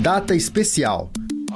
Data especial.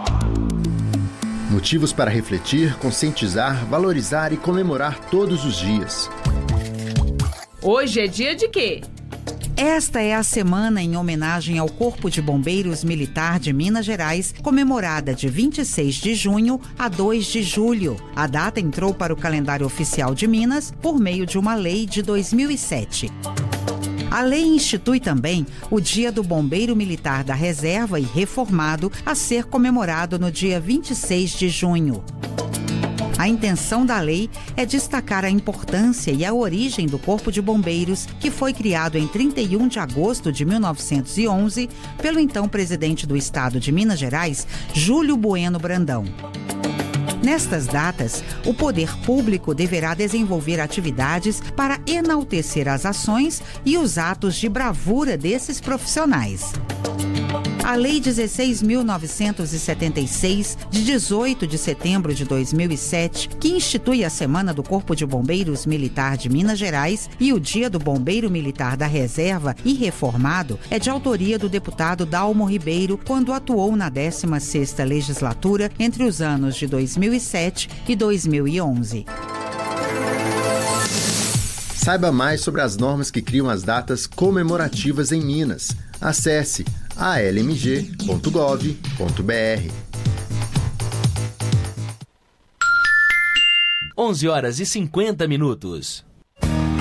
Motivos para refletir, conscientizar, valorizar e comemorar todos os dias. Hoje é dia de quê? Esta é a semana em homenagem ao Corpo de Bombeiros Militar de Minas Gerais, comemorada de 26 de junho a 2 de julho. A data entrou para o calendário oficial de Minas por meio de uma lei de 2007. A lei institui também o Dia do Bombeiro Militar da Reserva e Reformado, a ser comemorado no dia 26 de junho. A intenção da lei é destacar a importância e a origem do Corpo de Bombeiros, que foi criado em 31 de agosto de 1911 pelo então presidente do Estado de Minas Gerais, Júlio Bueno Brandão. Nestas datas, o poder público deverá desenvolver atividades para enaltecer as ações e os atos de bravura desses profissionais. A Lei 16.976, de 18 de setembro de 2007, que institui a Semana do Corpo de Bombeiros Militar de Minas Gerais e o Dia do Bombeiro Militar da Reserva e Reformado, é de autoria do deputado Dalmo Ribeiro, quando atuou na 16ª legislatura entre os anos de 2007 e 2011. Saiba mais sobre as normas que criam as datas comemorativas em Minas. Acesse almg.gov.br. 11h50.